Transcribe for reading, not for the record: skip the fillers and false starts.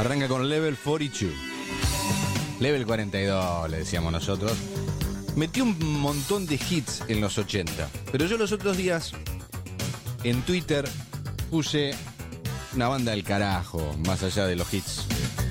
Arranca con Level 42. Level 42, le decíamos nosotros. Metió un montón de hits en los 80. Pero yo los otros días en Twitter puse una banda del carajo, más allá de los hits